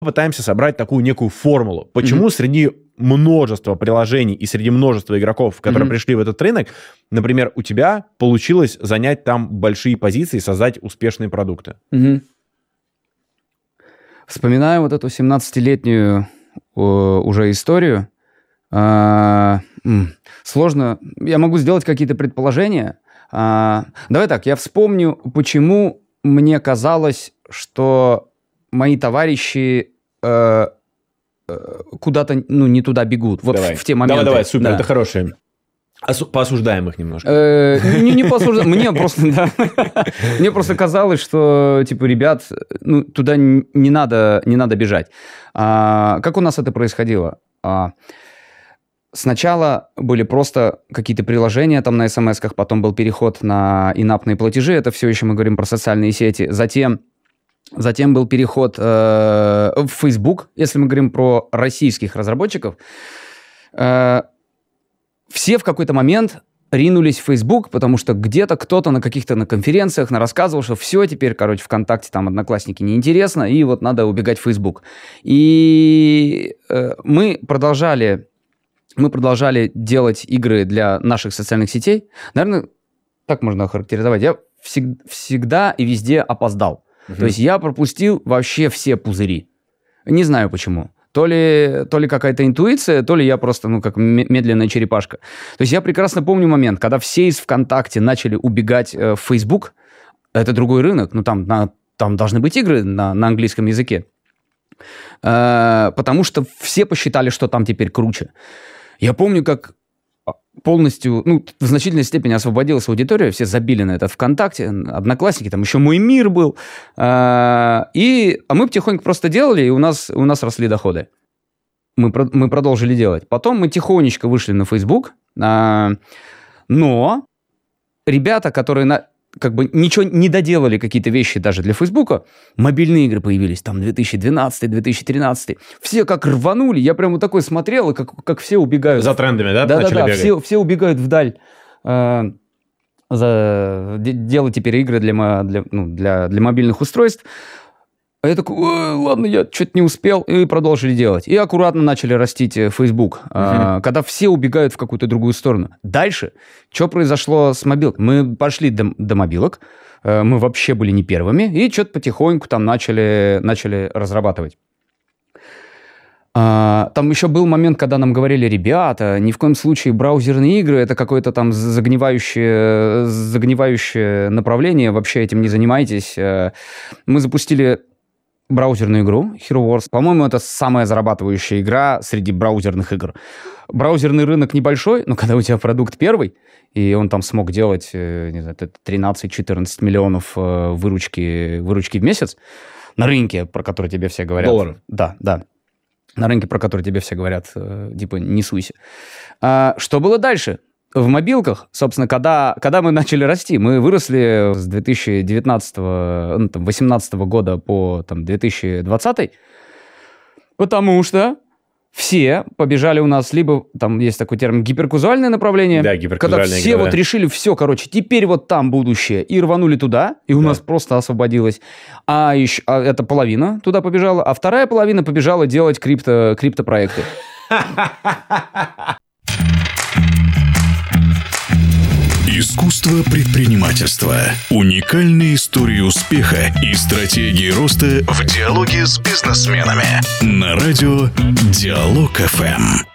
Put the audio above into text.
Пытаемся собрать такую некую формулу. Почему среди множества приложений и среди множества игроков, которые пришли в этот рынок, например, у тебя получилось занять там большие позиции, создать успешные продукты? Вспоминаю вот эту 17-летнюю уже историю. Сложно. Я могу сделать какие-то предположения. Давай так, я вспомню, почему мне казалось, что мои товарищи куда-то не туда бегут. Вот в те моменты. Давай, супер, да. Это хорошее. Поосуждаем их немножко. Не поосуждаем. Мне просто казалось, что, типа, ребят, туда не надо бежать. Как у нас это происходило? Сначала были просто какие-то приложения там на смс-ках, потом был переход на инапные платежи. Это все еще мы говорим про социальные сети. Затем был переход в Facebook, если мы говорим про российских разработчиков. Все в какой-то момент ринулись в Facebook, потому что где-то кто-то на конференциях рассказывал, что все, теперь, ВКонтакте, там, Одноклассники неинтересно, и вот надо убегать в Facebook. И мы продолжали делать игры для наших социальных сетей. Наверное, так можно охарактеризовать. Я всегда и везде опоздал. То есть я пропустил вообще все пузыри. Не знаю почему. То ли какая-то интуиция, то ли я просто, как медленная черепашка. То есть я прекрасно помню момент, когда все из ВКонтакте начали убегать в Facebook. Это другой рынок. Там должны быть игры на английском языке. Потому что все посчитали, что там теперь круче. Я помню, как полностью, в значительной степени освободилась аудитория, все забили на этот ВКонтакте, Одноклассники, там еще Мой мир был. А мы потихоньку просто делали, и у нас росли доходы. Мы продолжили делать. Потом мы тихонечко вышли на Facebook, но ребята, которые ничего не доделали, какие-то вещи даже для Фейсбука, мобильные игры появились, там, 2012-2013. Все как рванули, я прям вот такой смотрел, и как все убегают. За трендами, да? Да, все убегают вдаль. Делать теперь игры для мобильных устройств. А я такой, ладно, я что-то не успел, и продолжили делать. И аккуратно начали растить Facebook, когда все убегают в какую-то другую сторону. Дальше, что произошло с мобилкой? Мы пошли до мобилок, мы вообще были не первыми, и что-то потихоньку там начали разрабатывать. Там еще был момент, когда нам говорили, ребята, ни в коем случае браузерные игры, это какое-то там загнивающее направление, вообще этим не занимайтесь. Мы запустили браузерную игру Hero Wars. По-моему, это самая зарабатывающая игра среди браузерных игр. Браузерный рынок небольшой, но когда у тебя продукт первый, и он там смог делать, не знаю, 13-14 миллионов выручки в месяц на рынке, про который тебе все говорят. Долларов. Да. На рынке, про который тебе все говорят, типа, не суйся. Что было дальше? В мобилках, собственно, когда мы начали расти, мы выросли с 2018 года по 2020, потому что все побежали у нас, либо там есть такой термин гиперказуальное направление, да, гиперказуальное, когда все решили, все, теперь вот там будущее, и рванули туда, и у нас просто освободилось. А эта половина туда побежала, а вторая половина побежала делать криптопроекты. Искусство предпринимательства. Уникальные истории успеха и стратегии роста в диалоге с бизнесменами. На радио Диалог ФМ.